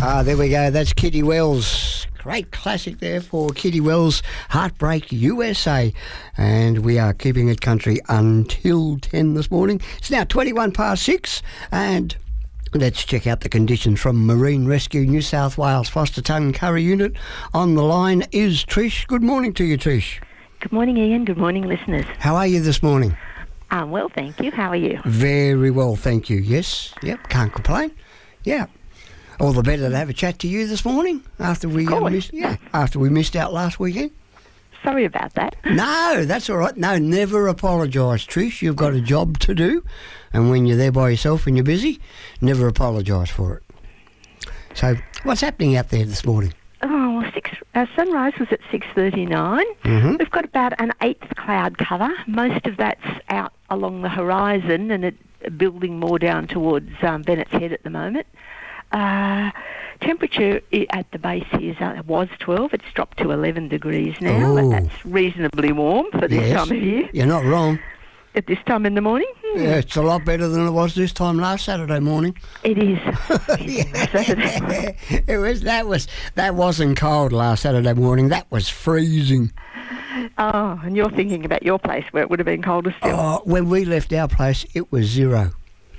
There we go. That's Kitty Wells. Great classic there for Kitty Wells, Heartbreak USA. And we are keeping it country until 10 this morning. It's now 21 past 6 and let's check out the conditions from Marine Rescue New South Wales Foster Tongue Curry Unit. On the line is Trish. Good morning to you, Trish. Good morning, Ian. Good morning, listeners. How are you this morning? Well, thank you. How are you? Very well, thank you. Yes, yep, can't complain. Yeah. All the better to have a chat to you this morning after we missed out last weekend. Sorry about that. No, that's all right. No, never apologise, Trish. You've got a job to do, and when you're there by yourself and you're busy, never apologise for it. So, what's happening out there this morning? Sunrise was at 6:39. Mm-hmm. We've got about an eighth cloud cover. Most of that's out along the horizon and building more down towards Bennett's Head at the moment. Temperature at the base here was 12. It's dropped to 11 degrees now. Ooh. And that's reasonably warm for this time of year. You're not wrong. At this time in the morning? Yeah, it's a lot better than it was this time last Saturday morning. It is. That wasn't cold last Saturday morning. That was freezing. Oh, and you're thinking about your place where it would have been colder still. Oh, when we left our place, it was 0.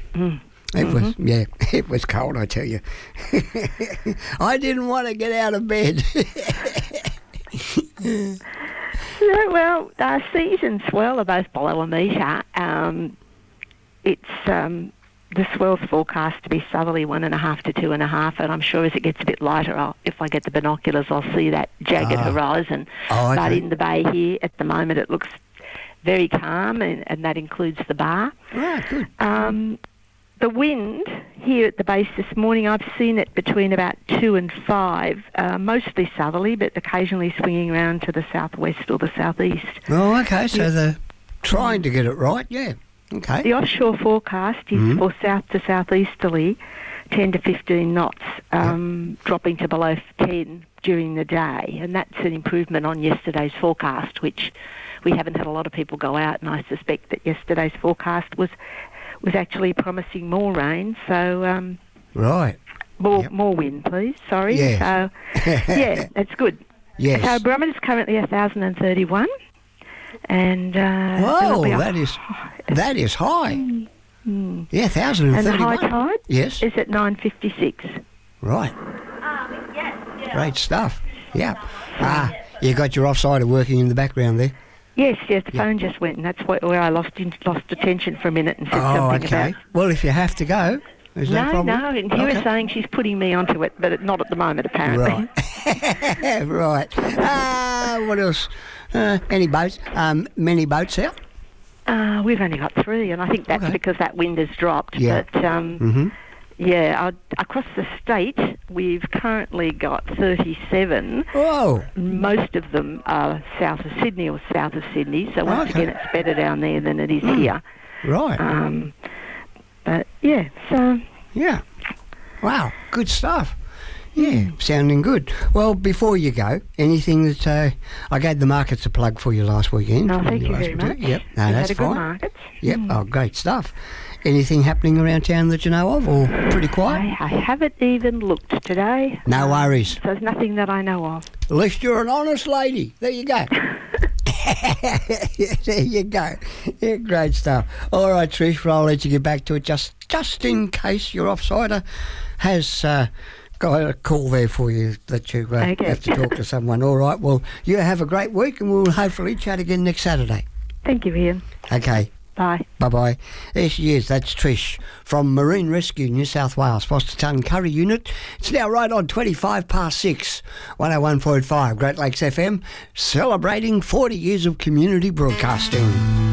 It was cold, I tell you. I didn't want to get out of bed. Well, season swell are both below a metre. The swell's forecast to be southerly 1.5 to 2.5, and I'm sure as it gets a bit lighter, if I get the binoculars, I'll see that jagged horizon. Oh, okay. But in the bay here, at the moment, it looks very calm, and that includes the bar. Ah, good. The wind here at the base this morning, I've seen it between about 2 and 5, mostly southerly, but occasionally swinging around to the southwest or the southeast. Oh, okay, so they're trying to get it right, yeah. Okay. The offshore forecast is for south to southeasterly, 10 to 15 knots, dropping to below 10 during the day, and that's an improvement on yesterday's forecast, which we haven't had a lot of people go out, and I suspect that yesterday's forecast was actually promising more rain, so right. More wind, please. Sorry. Yeah. So that's good. Yes. So barometer's currently 1,031, and whoa, that is high. Yeah, 1,031. And the high tide is at 9:56. Right. Great stuff. Yeah. You got your offsider working in the background there. Yes, the phone just went, and that's where I lost attention for a minute and said something about... Well, if you have to go, is that a problem? No, and he was saying she's putting me onto it, but not at the moment, apparently. Right. Right. What else? Any boats? Many boats out? We've only got 3, and I think that's because that wind has dropped. Yeah. But, across the state, we've currently got 37. Whoa. Most of them are south of Sydney or south of Sydney, so once again it's better down there than it is here. Right. But, yeah, so... Yeah. Wow, good stuff. Yeah, sounding good. Well, before you go, anything that... I gave the markets a plug for you last weekend. No, thank you very much. Yep, no, that's had a fine. good market. Yep, oh, great stuff. Anything happening around town that you know of, or pretty quiet? I haven't even looked today. No worries. So there's nothing that I know of. At least you're an honest lady. There you go. There you go. Yeah, great stuff. All right, Trish, well, I'll let you get back to it just in case your offsider has got a call there for you that you have to talk to someone. All right, well, you have a great week and we'll hopefully chat again next Saturday. Thank you, Ian. Okay. Bye. Bye-bye. There she is. That's Trish from Marine Rescue New South Wales Foster Tongue Curry Unit. It's now right on 25 past 6, 101.5 Great Lakes FM, celebrating 40 years of community broadcasting.